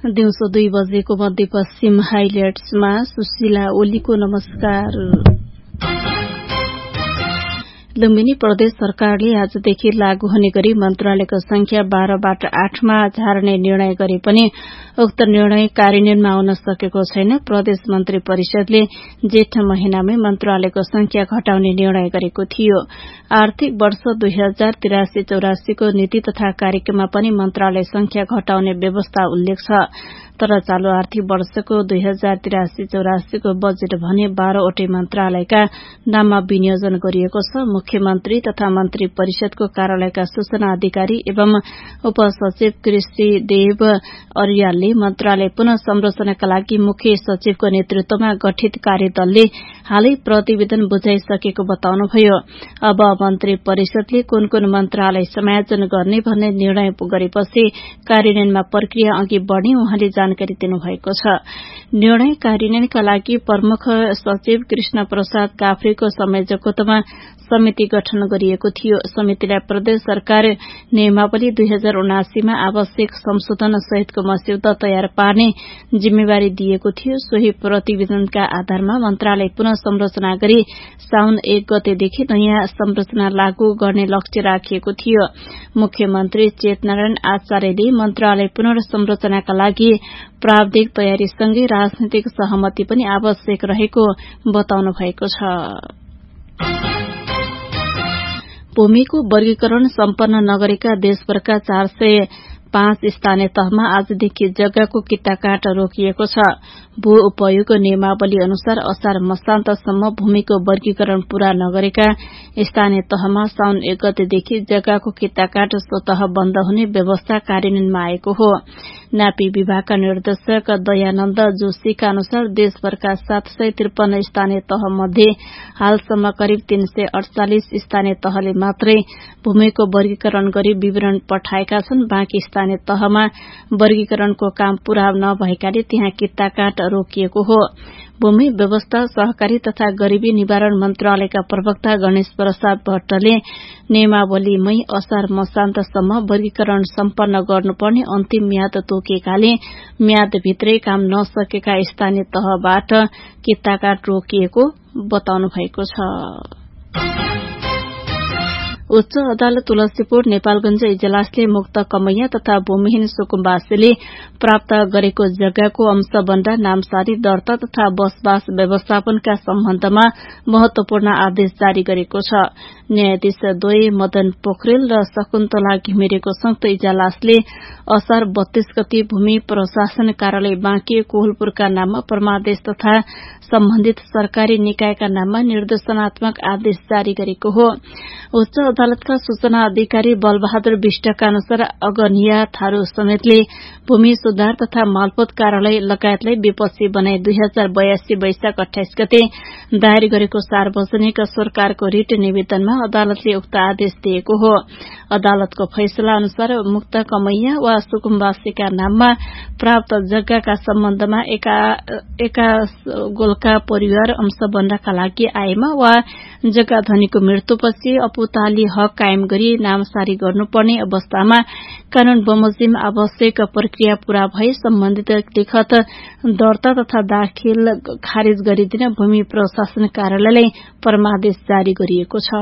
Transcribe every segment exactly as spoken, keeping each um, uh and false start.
दिउँसो दुई बजेको मध्यपश्चिम हाइलाइट्समा सुशीला ओलीको नमस्कार। लुम्बिनी प्रदेश सरकारले आजदेखि लागू हुने गरी मन्त्रालयको संख्या बाह्रबाट आठमा झार्ने निर्णय गरे पनि उक्त निर्णय कार्यान्वयनमा आउन सकेको छैन। प्रदेश मन्त्री परिषदले जेठ महिनामै मन्त्रालयको संख्या घटाउने निर्णय गरेको थियो। आर्थिक वर्ष दुई हजार तिरासी चौरासीको नीति तथा कार्यक्रममा पनि मन्त्रालय संख्या घटाउने व्यवस्था उल्लेख छ। तर चालू आर्थिक वर्षको दुई हजार तिरासी चौरासीको बजेट भने बाह्रवटै मन्त्रालयका नाममा विनियोजन गरिएको छ। मुख्यमन्त्री तथा मन्त्री परिषदको कार्यालयका सूचना अधिकारी एवं उपसचिव कृषि देव अर्यालले मन्त्रालय पुनः संरचनाका लागि मुख्य सचिवको नेतृत्वमा गठित कार्यदलले हालै प्रतिवेदन बुझाइसकेको बताउनुभयो। अब मन्त्री परिषदले कुन कुन मन्त्रालय समायोजन गर्ने भन्ने निर्णय गरेपछि कार्यान्वयनमा प्रक्रिया अघि बढ़ने उहाँले जानकारी दिनुभएको छ। निर्णय कार्यान्वयनका लागि प्रमुख सचिव कृष्ण प्रसाद काफ्रेको संयोजकत्वमा समिति गठन गरिएको थियो। समितिलाई प्रदेश सरकार नियमावली दुई हजार उनासीमा आवश्यक संशोधन सहितको मस्यौदा तयार पार्ने जिम्मेवारी दिएको थियो। सोही प्रतिवेदनका आधारमा मन्त्रालय पुनः संरचना गरी साउन एक गतेदेखि नयाँ संरचना लागू गर्ने लक्ष्य राखिएको थियो। मुख्यमन्त्री चेतनारायण आचार्यले मन्त्रालय पुनर्संरचनाका लागि प्राविधिक तयारीसँगै राजनीतिक सहमति पनि आवश्यक रहेको बताउनु भएको छ। भूमिको वर्गीकरण सम्पन्न नगरेका देशभरका चार सय पाँच स्थानीय तहमा आजदेखि जग्गाको किताकाट रोकिएको छ। भू उपयोग नियमावली अनुसार असार मसान्तसम्म भूमिको वर्गीकरण पूरा नगरेका स्थानीय तहमा साउन एक गतेदेखि जग्गाको किताकाट स्वतः बन्द हुने व्यवस्था कार्यान्वयनमा आएको हो। नापी विभागका निर्देशक दयानन्द जोशीका अनुसार देशभरका सात सय त्रिपन्न स्थानीय तह मध्ये हालसम्म करिब तीन सय अड़चालिस स्थानीय तहले मात्रै भूमिको वर्गीकरण गरी विवरण पठाएका छन्। बाँकी स्थानीय तहमा वर्गीकरणको काम पूरा नभएकाले त्यहाँ किताकाट रोकिएको हो। भूमि व्यवस्था सहकारी तथा गरीबी निवारण मन्त्रालयका प्रवक्ता गणेश प्रसाद भट्टले नियमावलीमै असार मसान्तसम्म वर्गीकरण सम्पन्न गर्नुपर्ने अन्तिम म्याद तोकिएकाले म्यादभित्रै काम नसकेका स्थानीय तहबाट किताकाट रोकिएको बताउनु भएको छ। उच्च अदालत तुलसीपुर नेपालगंज इजलासले मुक्त कमैया तथा भूमिहीन सुकुम्बासीले प्राप्त गरेको जग्गाको अंशबन्दा नामसारी दर्ता तथा बसोबास व्यवस्थापनका सम्बन्धमा महत्वपूर्ण आदेश जारी गरेको छ। न्यायाधीश द्वय मदन पोखरेल र शकुन्तला घिमिरेको संयुक्त इजलासले असार बत्तीस गते भूमि प्रशासन कार्यालय बाँकी कोहलपुरका नाममा परमादेश तथा सम्बन्धित सरकारी निकायका नाममा निर्देशनात्मक आदेश जारी गरेको हो। उच्च अदालतका सूचना अधिकारी बलबहादुर विष्टका अनुसार अगनिया थारू समेतले भूमि सुधार तथा मालपोत कार्यालय लगायतलाई विपक्षी बनाई दुई हजार बयासी वैशाख अठाइस गते दायर गरेको सार्वजनिक सरकारको रिट निवेदनमा अदालतले उक्त आदेश दिएको हो। अदालतको फैसला अनुसार मुक्त कमैया वा सुकुम्बासीका नाममा प्राप्त जग्गाका सम्बन्धमा एका एका गोलका परिवार अंशबन्दाका लागि आएमा वा जग्गा धनीको मृत्युपछि अपुताली हक कायम गरी नामसारी गर्नुपर्ने अवस्थामा कानून बमोजिम आवश्यक प्रक्रिया पूरा भए सम्बन्धित लिखत दर्ता तथा दाखिल खारिज गरिदिन भूमि प्रशासन कार्यालयलाई परमादेश जारी गरिएको छ।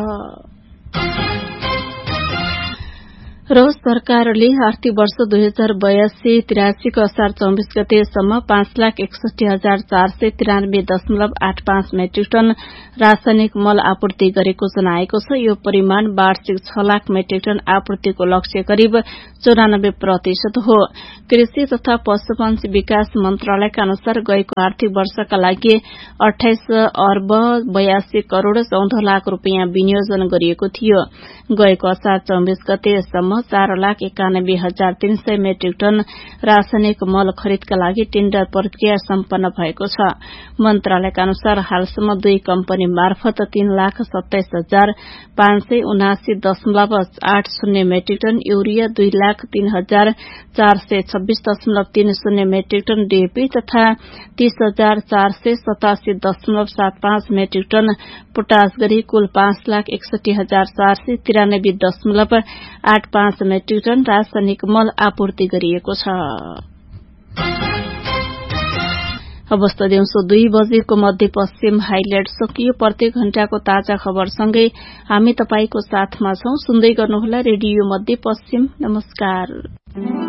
र सरकारले आर्थिक वर्ष दुई हजार बयासी तिरासीको असार चौबिस गतेसम्म पाँच लाख एकसठी हजार चार सय तिरानब्बे दशमलव आठ पाँच मेट्रिक टन रासायनिक मल आपूर्ति गरेको जनाएको छ। यो परिमाण वार्षिक छ लाख मेट्रिक टन आपूर्तिको लक्ष्य करिब चौरानब्बे प्रतिशत हो। कृषि तथा पशुपन्छी विकास मन्त्रालयका अनुसार गएको आर्थिक वर्षका लागि अठाइस अर्ब बयासी करोड़ चौध लाख रूपियाँ विनियोजन गरिएको थियो। गएको असार चौबिस गतेसम्म चार लाख एकानब्बे हजार तीन सय मेट्रिक टन रासायनिक मल खरिदका लागि टेण्डर प्रक्रिया सम्पन्न भएको छ। मन्त्रालयका अनुसार हालसम्म दुई कम्पनी मार्फत तीन लाख सत्ताइस हजार पाँच सय उनासी दशमलव आठ शून्य मेट्रिक टन यूरिया, दुई लाख तीन हजार चार सय छब्बीस दशमलव तीन शून्य मेट्रिक टन डीएपी तथा तीस हजार चार सय सतासी दशमलव सात पाँच मेट्रिक टन पोटास गरी कुल पाँच लाख एकसठी हजार चार सय तिरानब्बे दशमलव आठ पाँच मेट्रिक टन रासायनिक मल आपूर्ति गरिएको छ। अवस्था दिउँसो दुई बजेको मध्यपश्चिम हाइलाइट सकियो। प्रत्येक घण्टाको ताजा खबरसँगै हामी तपाईको साथमा छौं। सुन्दै गर्नुहोला रेडियो मध्यपश्चिम। नमस्कार।